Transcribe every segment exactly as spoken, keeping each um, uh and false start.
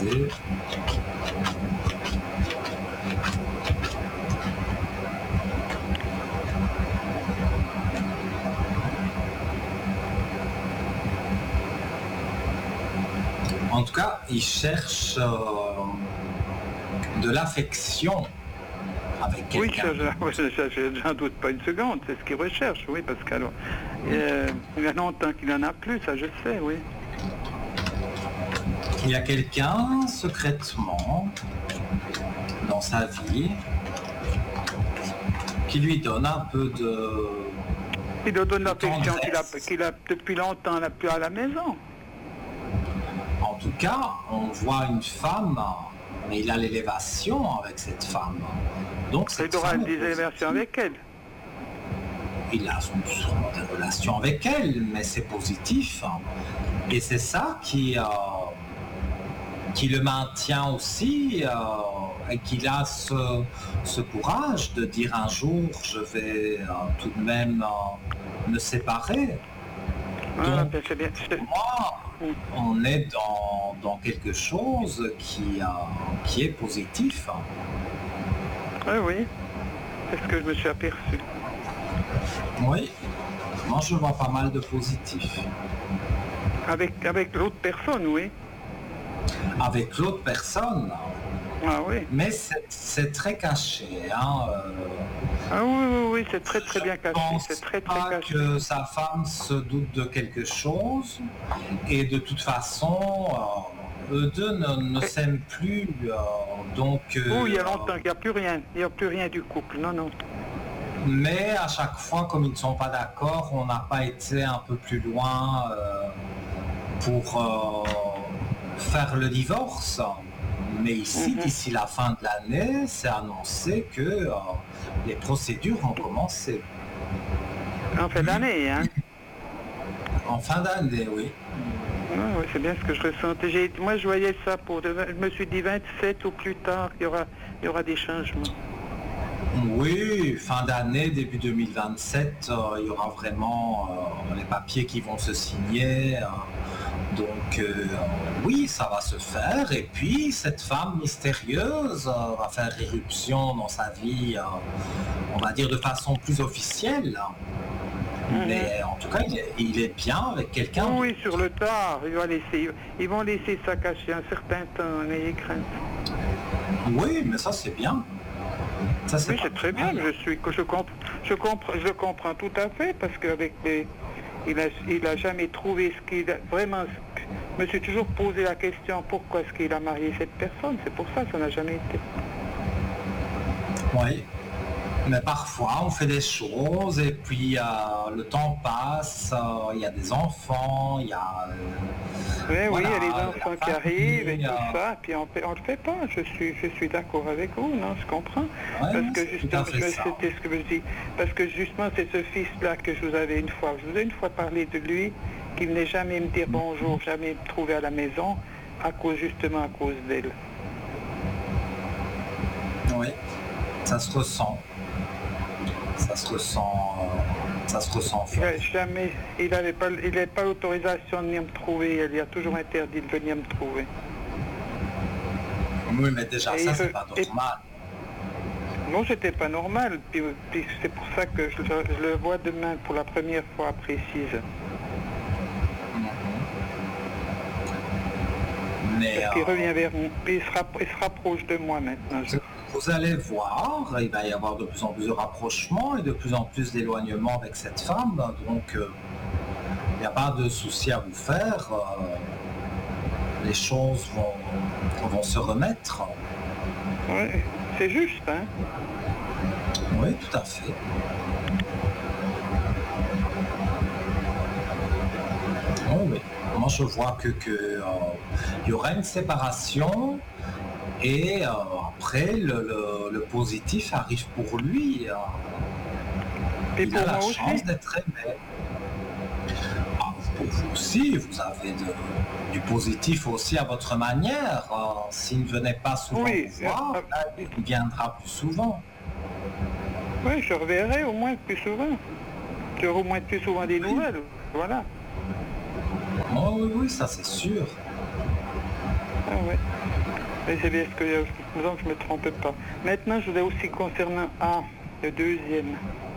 attendez. En tout cas, il cherche euh, de l'affection avec quelqu'un. Oui, ça, ça, ça, j'en doute pas une seconde, c'est ce qu'il recherche, oui, parce qu'alors, euh, il y a longtemps qu'il en a plus, ça je sais, oui. Il y a quelqu'un secrètement dans sa vie qui lui donne un peu de... Il lui donne l'affection qu'il a, qu'il a depuis longtemps n'a plus à la maison. En tout cas, on voit une femme, mais il a l'élévation avec cette femme. Donc cette il aura femme des élévations avec elle. Il a sûrement des relations avec elle, mais c'est positif. Et c'est ça qui, euh, qui le maintient aussi, euh, et qu'il a ce, ce courage de dire un jour, je vais euh, tout de même euh, me séparer. Voilà, Donc, c'est bien. pour moi, on est dans, dans quelque chose qui, euh, qui est positif. Oui, oui, c'est ce que je me suis aperçu. Oui, moi je vois pas mal de positif. Avec, avec l'autre personne, oui. Avec l'autre personne. Ah oui. Mais c'est, c'est très caché. Hein, euh, ah oui, oui, oui, c'est très très bien caché. C'est très très pas caché. Que sa femme se doute de quelque chose. Et de toute façon, euh, eux deux ne, ne s'aiment plus. Euh, donc, euh, oui, il y a longtemps qu'il n'y a plus rien. Il n'y a plus rien du couple, non, non. Mais à chaque fois, comme ils ne sont pas d'accord, on n'a pas été un peu plus loin euh, pour euh, faire le divorce. Mais ici, mm-hmm. d'ici la fin de l'année, c'est annoncé que euh, les procédures vont commencer. En fin d'année, hein? En fin d'année, oui. Ah, oui, c'est bien ce que je ressentais. J'ai, moi, je voyais ça pour... De, je me suis dit vingt-sept ou plus tard, il y aura, il y aura des changements. Oui, fin d'année, début deux mille vingt-sept, euh, il y aura vraiment euh, les papiers qui vont se signer. Euh, donc euh, oui, ça va se faire. Et puis cette femme mystérieuse euh, va faire irruption dans sa vie, euh, on va dire de façon plus officielle. Mmh. Mais en tout cas, il est, il est bien avec quelqu'un. Oui, oui, sur le tard, il va laisser, ils vont laisser ça cacher un certain temps, n'ayez crainte. Oui, mais ça c'est bien. Ça, c'est oui, c'est très bien. Je suis, je comprends, je comprends, je comprends tout à fait parce qu'avec les, il a, il a jamais trouvé ce qu'il a vraiment. Je me suis toujours posé la question pourquoi est-ce qu'il a marié cette personne. C'est pour ça que ça n'a jamais été. Oui. Mais parfois, on fait des choses et puis euh, le temps passe, euh, il y a des enfants, il y a... Euh, oui, voilà, oui, il y a les enfants qui arrivent et tout euh... ça, puis on ne le fait pas. Je suis, je suis d'accord avec vous, non, je comprends. Ouais, parce que justement, c'était ce que je dis. Parce que justement, c'est ce fils-là que je vous avais une fois. Je vous ai une fois parlé de lui, qui ne venait jamais me dire bonjour, jamais me trouver à la maison, à cause, justement à cause d'elle. Oui, ça se ressent. Ça se ressent, euh, ça se ressent fort. Il jamais, il n'avait pas, il n'avait pas l'autorisation de venir me trouver. Il a toujours interdit de venir me trouver. Oui, mais déjà et ça, c'est pas normal. Et... Non, c'était pas normal. Puis, puis c'est pour ça que je, je le vois demain pour la première fois après six. Mais Parce qu'il euh... revient vers moi. Puis il se, rapp- il se rapproche de moi maintenant. Je... Vous allez voir, il va y avoir de plus en plus de rapprochements et de plus en plus d'éloignement avec cette femme. Donc, il euh, n'y a pas de souci à vous faire. Euh, les choses vont, vont se remettre. Oui, c'est juste, hein? Oui, tout à fait. Oh, oui. Moi, je vois que, que euh, y aura une séparation. Et euh, après, le, le, le positif arrive pour lui. Euh, Et il pour a la moi chance aussi. d'être aimé. Ah, pour vous aussi, vous avez de, du positif aussi à votre manière. Euh, S'il ne venait pas souvent oui, vous voir, euh, là, il viendra plus souvent. Oui, je reverrai au moins plus souvent. J'aurai au moins plus souvent des nouvelles. Voilà. Oh oui, oui, ça c'est sûr. Ah, ouais. Et c'est bien ce que je ne me trompe pas. Maintenant, je voulais aussi concernant A, le deuxième.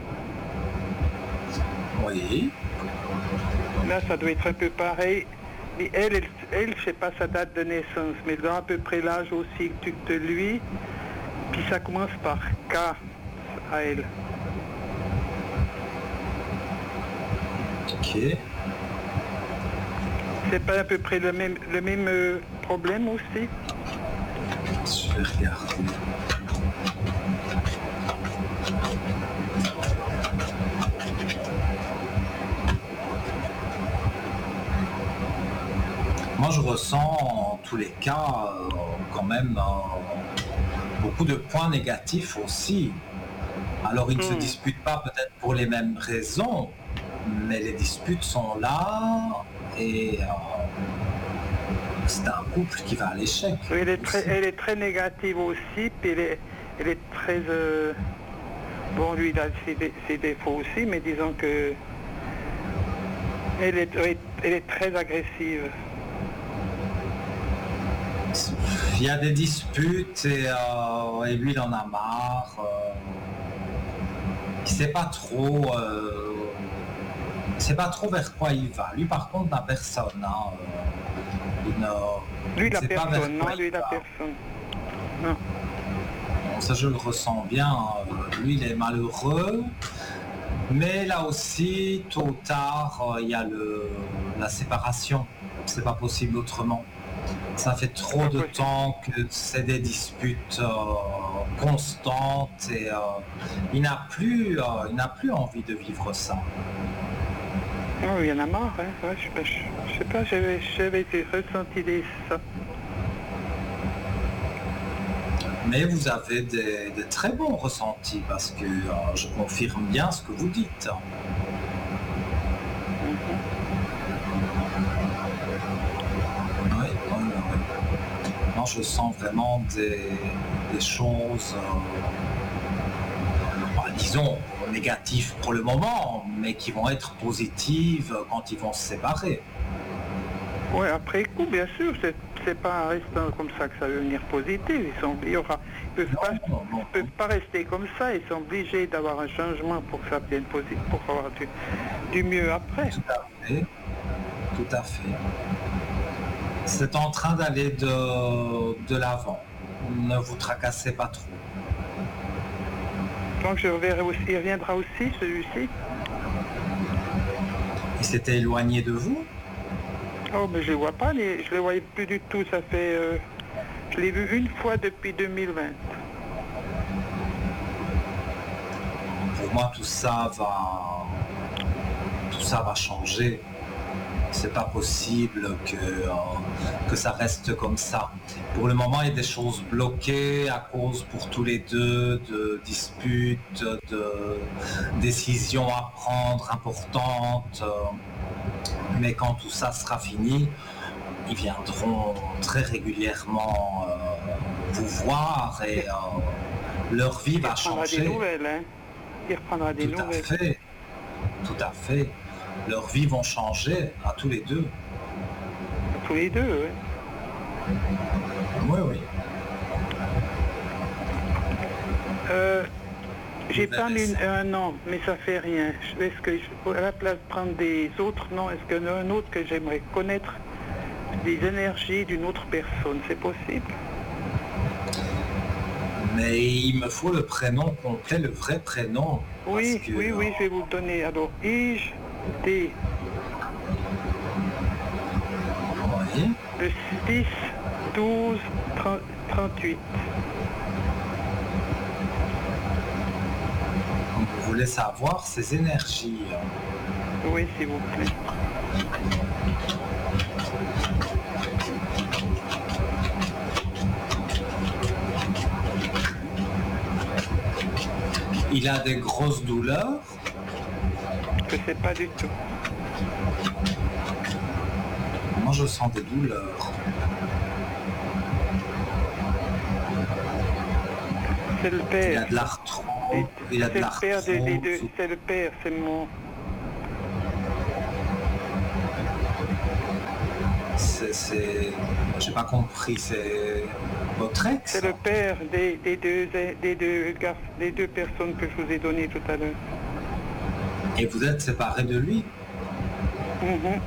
Oui. Là, ça doit être un peu pareil. Et elle, elle, elle je ne sais pas sa date de naissance, mais elle a à peu près l'âge aussi que de lui. Puis ça commence par K à elle. Ok. C'est pas à peu près le même, le même euh, problème aussi? Je vais regarder. Moi, je ressens en tous les cas euh, quand même euh, beaucoup de points négatifs aussi. Alors, ils ne mmh. se disputent pas peut-être pour les mêmes raisons, mais les disputes sont là et euh, c'est un couple qui va à l'échec. Oui, elle, est très, elle est très négative aussi, puis elle est, elle est très... Euh, bon, lui, il a ses, ses défauts aussi, mais disons que elle est, elle est très agressive. Il y a des disputes et, euh, et lui, il en a marre. Euh, il sait pas trop... Euh, il sait pas trop vers quoi il va. Lui, par contre, n'a personne. Hein, euh, il ne, lui, la personne, non, lui, la personne. Non. Bon, ça, je le ressens bien. Lui, il est malheureux. Mais là aussi, tôt ou tard, il y a le, la séparation. C'est pas possible autrement. Ça fait trop de temps que c'est des disputes euh, constantes et euh, il n'a plus, euh, il n'a plus envie de vivre ça. Oh, il y en a marre, hein. Ouais, je, je, je sais pas, j'avais, j'avais ressenti des, ça. Mais vous avez des, des très bons ressentis parce que euh, je confirme bien ce que vous dites. Je sens vraiment des, des choses, euh, bah, disons, négatives pour le moment, mais qui vont être positives quand ils vont se séparer. Oui, après coup, bien sûr, c'est, c'est pas en restant comme ça que ça va devenir positif. Ils sont, il y aura, ils peuvent, non, pas, non, non. Ils peuvent pas rester comme ça, ils sont obligés d'avoir un changement pour que ça devienne positif, pour avoir du, du mieux après. Tout à fait, tout à fait. C'est en train d'aller de, de l'avant. Ne vous tracassez pas trop. Donc je reverrai aussi, il reviendra aussi, celui-ci. Il s'était éloigné de vous? Oh, mais je ne les vois pas, les, je ne les voyais plus du tout. Ça fait, euh, je l'ai vu une fois depuis deux mille vingt. Pour moi, tout ça va, tout ça va changer. C'est pas possible que, euh, que ça reste comme ça. Pour le moment, il y a des choses bloquées à cause pour tous les deux de disputes, de décisions à prendre importantes. Mais quand tout ça sera fini, ils viendront très régulièrement euh, vous voir et euh, leur vie va changer. Il reprendra des nouvelles, hein. Il reprendra des Tout nouvelles. à fait. Tout à fait. Leurs vies vont changer à tous les deux. Tous les deux, oui. Oui, oui. Euh, j'ai pas mis un nom, mais ça fait rien. Est-ce que, je, à la place de prendre des autres noms, est-ce qu'il y en a un autre que j'aimerais connaître des énergies d'une autre personne? C'est possible? Mais il me faut le prénom complet, le vrai prénom. Oui, que, oui, oui, je vais vous le donner. Alors, I G D. Oui. Le six, douze, trente-huit. Vous voulez savoir ses énergies? Oui, s'il vous plaît. Il a des grosses douleurs? Je ne sais pas du tout. Moi, je sens des douleurs. C'est le père. Il a de l'arthrose. Il a de l'arthrose. C'est le père des deux. C'est le père, c'est mon... C'est... c'est... c'est... J'ai pas compris, c'est votre ex? C'est le père des, des, deux, des, deux gar- des deux personnes que je vous ai données tout à l'heure. Et vous êtes séparé de lui? Mhm.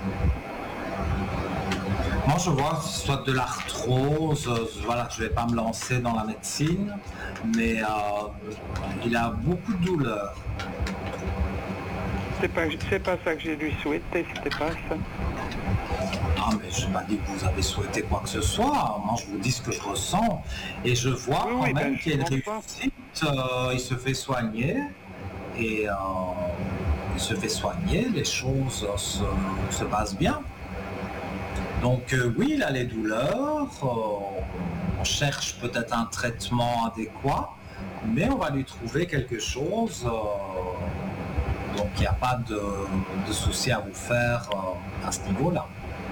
Moi, je vois soit de l'arthrose, euh, voilà, je vais pas me lancer dans la médecine, mais euh, il a beaucoup de douleurs. C'est pas, c'est pas ça que j'ai lui souhaité, c'était pas ça. Ah, mais je n'ai pas dit que vous avez souhaité quoi que ce soit. Moi, je vous dis ce que je ressens. Et je vois Oui, quand oui, même ben, qu'il y a une je comprends. réussite. Euh, il se fait soigner. Et euh, il se fait soigner. Les choses euh, se, se passent bien. Donc, euh, oui, il a les douleurs. Euh, on cherche peut-être un traitement adéquat. Mais on va lui trouver quelque chose. Euh, donc, il n'y a pas de, de souci à vous faire euh, à ce niveau-là.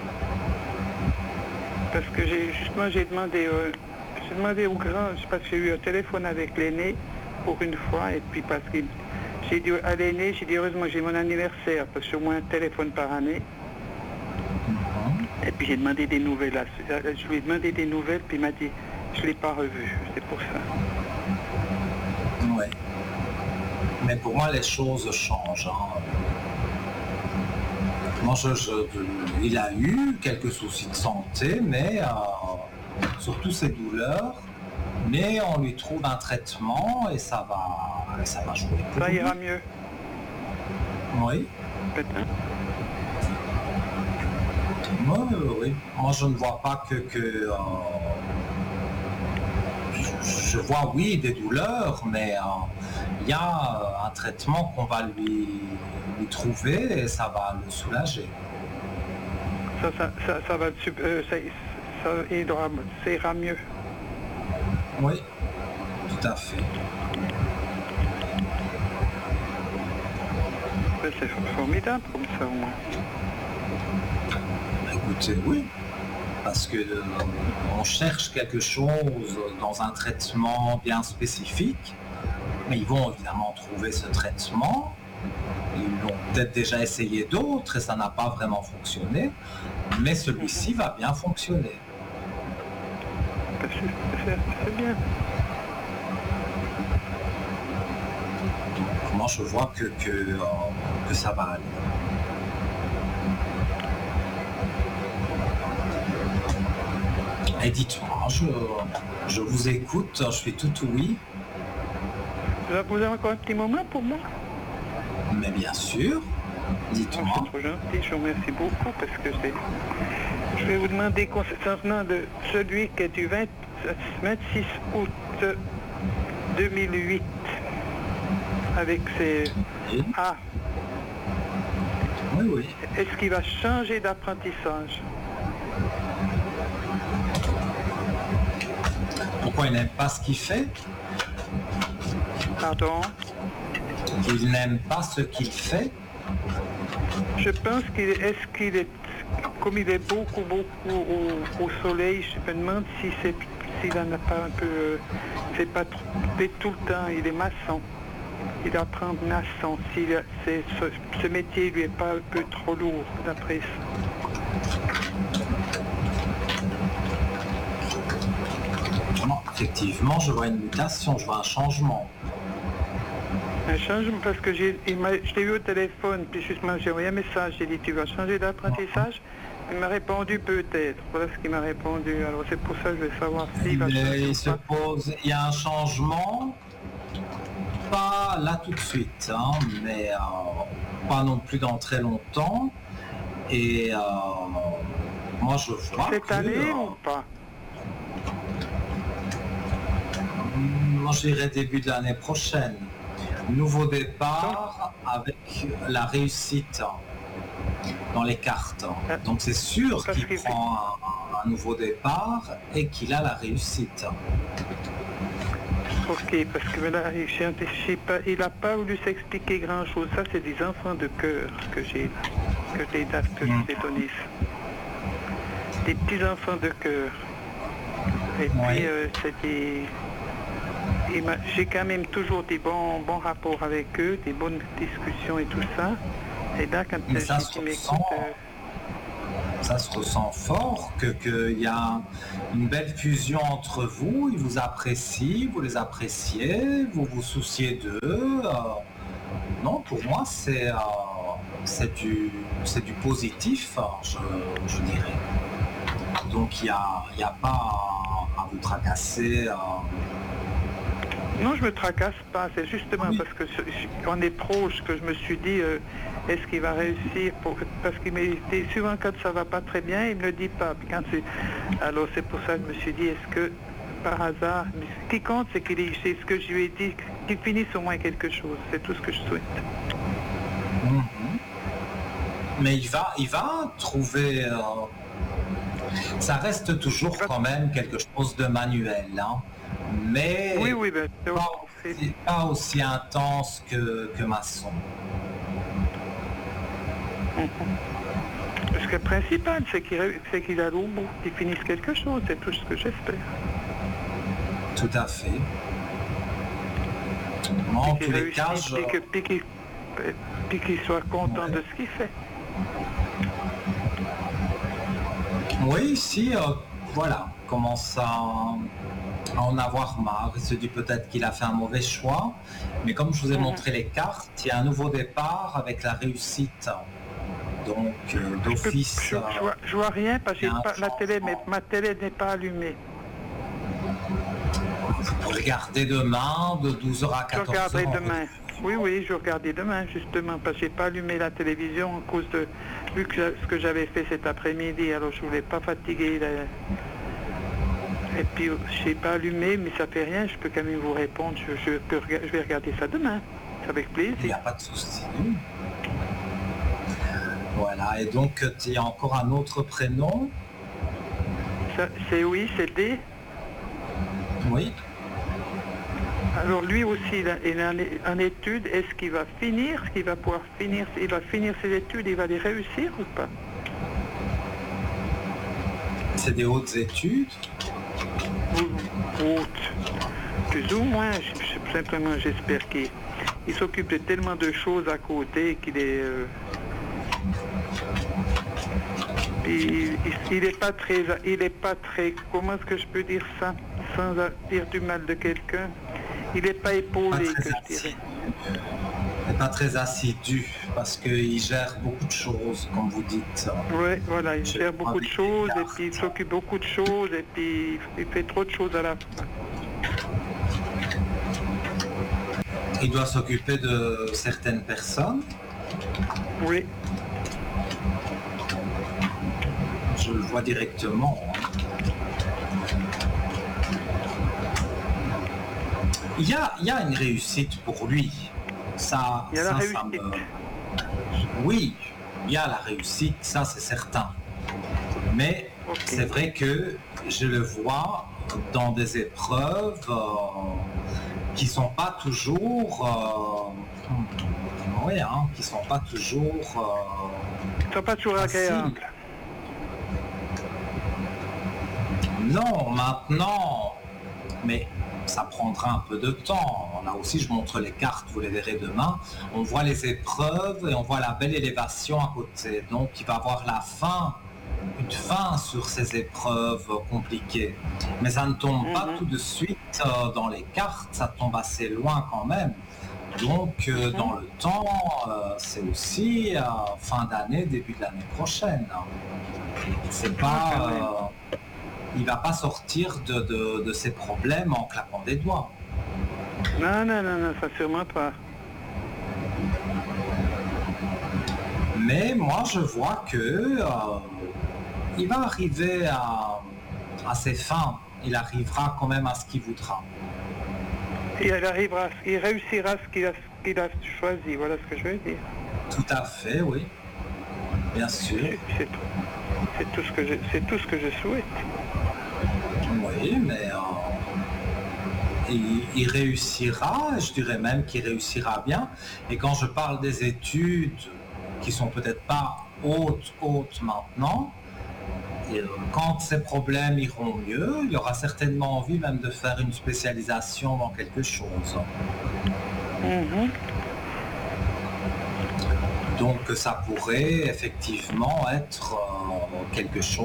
Parce que j'ai justement j'ai demandé, euh, j'ai demandé au grand, parce que j'ai eu un téléphone avec l'aîné pour une fois, et puis parce que j'ai dit à l'aîné, j'ai dit heureusement j'ai mon anniversaire, parce que j'ai au moins un téléphone par année. Et puis j'ai demandé des nouvelles, à, je lui ai demandé des nouvelles, puis il m'a dit je ne l'ai pas revu, c'est pour ça. Ouais. Mais pour moi les choses changent. Hein. Moi, je, je, il a eu quelques soucis de santé, mais euh, surtout ses douleurs. Mais on lui trouve un traitement et ça va, et ça va jouer. Pour Ça lui. ira mieux. Oui. Peut-être. Moi, euh, oui. Moi, je ne vois pas que. que euh, je, je vois, oui, des douleurs, mais il euh, y a euh, un traitement qu'on va lui, lui trouver et ça va le soulager. Ça, ça, ça, ça va, euh, ça, ça, ira, ça ira mieux. Oui, tout à fait. Ben, c'est formidable comme ça au moins. Écoutez, oui, parce que euh, on cherche quelque chose dans un traitement bien spécifique, mais ils vont évidemment trouver ce traitement. Ils l'ont peut-être déjà essayé d'autres et ça n'a pas vraiment fonctionné, mais celui-ci va bien fonctionner. C'est bien. Moi, je vois que, que, euh, que ça va aller. Et dites-moi, je, je vous écoute, je suis tout oui. Vous avez encore un petit moment pour moi? Mais bien sûr, dites-moi. Oh, c'est trop gentil, je vous remercie beaucoup parce que c'est... Je vais vous demander concernant de celui qui est du vingt, vingt-six août deux mille huit avec ses Oui. A. Oui, oui. Est-ce qu'il va changer d'apprentissage? Pourquoi il n'aime pas ce qu'il fait? Pardon? Il n'aime pas ce qu'il fait? Je pense qu'il est, est-ce qu'il est, comme il est beaucoup, beaucoup au, au soleil, je me demande si c'est, s'il n'en a pas un peu, c'est pas trop, tout le temps, il est maçon. Il apprend maçon. Si c'est, ce, ce métier lui est pas un peu trop lourd, d'après ça. Non, effectivement, je vois une mutation, je vois un changement. Un changement, parce que j'ai, il m'a, je l'ai eu au téléphone, puis justement j'ai envoyé un message, j'ai dit tu vas changer d'apprentissage? Il m'a répondu peut-être, voilà ce qu'il m'a répondu, alors c'est pour ça que je vais savoir s'il va changer. Il se pose, il y a un changement, pas là tout de suite, hein, mais euh, pas non plus dans très longtemps, et euh, moi je vois Cette que, année euh, ou pas? moi je dirais début de l'année prochaine. Nouveau départ avec la réussite dans les cartes. Donc c'est sûr qu'il prend un, un nouveau départ et qu'il a la réussite. Ok, parce que là, il n'a pas voulu s'expliquer grand-chose. Ça, c'est des enfants de cœur que j'ai, que les dates que je vous ai données. Des petits enfants de cœur. Et puis, Oui. euh, c'est des... J'ai quand même toujours des bons, bons rapports avec eux, des bonnes discussions et tout ça. Et là, quand Mais ça j'ai se dit, mais ressent, écoute, euh, Ça se ressent fort que qu'il y a une belle fusion entre vous, ils vous apprécient, vous les appréciez, vous vous souciez d'eux. euh, non, pour moi, c'est euh, c'est du, c'est du positif, euh, je, je dirais. Donc, il n'y a, il y a pas à, à vous tracasser. euh. Non, je me tracasse pas, c'est justement Oui. parce que ce- on est proche que je me suis dit, euh, est-ce qu'il va réussir pour... Parce qu'il m'a dit, souvent quand ça va pas très bien, il me le dit pas. Puis quand c'est... Alors c'est pour ça que je me suis dit, est-ce que par hasard, mais ce qui compte, c'est qu'il ait- c'est ce que je lui ai dit, qu'il finisse au moins quelque chose, c'est tout ce que je souhaite. Mhm. Mais il va, il va trouver. euh, ça reste toujours quand même quelque chose de manuel, hein. Mais Oui, oui, ben, c'est- pas c'est- aussi, pas aussi intense que, que maçon. ce qui est principal, c'est qu'il ré- c'est qu'il aille au bout, qu'il finisse quelque chose, c'est tout ce que j'espère. Tout à fait. Moi, en Qu'il tous les cas, réussisse, je... puis que- puis qu'il puis qu'il soit content Ouais. de ce qu'il fait. oui, si, euh, voilà, commence à, à en avoir marre. Il se dit peut-être qu'il a fait un mauvais choix. Mais comme je vous ai Mhm. montré les cartes, il y a un nouveau départ avec la réussite. Donc, euh, Je, peux- d'office, je, euh, je vois, je vois rien parce que il y a j'ai un pas, la télé, mais changement. ma télé n'est pas allumée. Vous pourrez regarder demain de douze heures à Je quatorze regarderai heures. demain. Oui, oui, je regarderai demain, justement, parce que j'ai pas allumé la télévision à cause de vu que j'a- ce que j'avais fait cet après-midi, alors je voulais pas fatiguer. la- Et puis je n'ai pas allumé, mais ça fait rien, je peux quand même vous répondre. Je, je peux rega- je vais regarder ça demain, avec Il n'y plaisir. a pas de souci. Voilà, et donc il y a encore un autre prénom. Ça, c'est oui, c'est D. Oui. Alors lui aussi, il, a- il est en, en études. Est-ce qu'il va finir, qu'il va pouvoir finir, il va finir ses études, il va les réussir ou pas? C'est des hautes études. Ou- Haute. Plus ou moins, je- je- simplement j'espère qu'il il s'occupe de tellement de choses à côté qu'il est... euh, puis il- il n'est pas très... Il est pas très... Comment est-ce que je peux dire ça sans dire du mal de quelqu'un? Il n'est pas Pas épaulé, très que je assidu. dirais. Et pas très assidu parce qu'il gère beaucoup de choses, comme vous dites. Oui, voilà, il Je gère prends beaucoup de des choses et cartes. puis il s'occupe beaucoup de choses et puis il fait trop de choses à la fois. Il doit s'occuper de certaines personnes. Oui, Je le vois directement. Il y a, il y a une réussite pour lui. Ça, il y a la ça, ça réussite. me- Oui, il y a la réussite, ça c'est certain. Mais Ok. c'est vrai que je le vois dans des épreuves euh, qui sont pas toujours, euh, hmm, oui, hein, qui sont pas toujours. euh, Ils sont pas toujours facile. agréables. Non, maintenant, mais ça prendra un peu de temps. Là aussi, je montre les cartes, vous les verrez demain. On voit les épreuves et on voit la belle élévation à côté. Donc, il va avoir la fin, une fin sur ces épreuves compliquées. Mais ça ne tombe pas Mhm. tout de suite euh, dans les cartes, ça tombe assez loin quand même. Donc, euh, dans le temps, euh, c'est aussi euh, fin d'année, début de l'année prochaine. C'est pas... quand même. euh, il va pas sortir de, de, de ses problèmes en claquant des doigts. Non, non, non, non, ça sûrement pas. Mais moi, je vois que euh, il va arriver à, à ses fins. Il arrivera quand même à ce qu'il voudra. Et il arrivera, il réussira ce qu'il a, ce qu'il a choisi, voilà ce que je veux dire. Tout à fait, oui. Bien sûr. C'est, c'est tout. C'est tout ce que je, c'est tout ce que je souhaite. Oui, mais euh, il, il réussira, je dirais même qu'il réussira bien. Et quand je parle des études qui sont peut-être pas hautes, hautes maintenant, et, euh, quand ces problèmes iront mieux, il aura certainement envie même de faire une spécialisation dans quelque chose. Mhm. Donc ça pourrait effectivement être... euh, quelque chose.